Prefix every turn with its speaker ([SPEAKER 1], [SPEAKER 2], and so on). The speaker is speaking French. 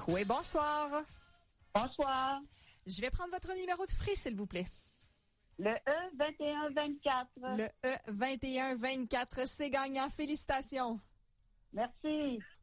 [SPEAKER 1] Oui, bonsoir.
[SPEAKER 2] Bonsoir.
[SPEAKER 1] Je vais prendre votre numéro de frise, s'il vous plaît.
[SPEAKER 2] Le E2124.
[SPEAKER 1] Le E2124, c'est gagnant. Félicitations.
[SPEAKER 2] Merci.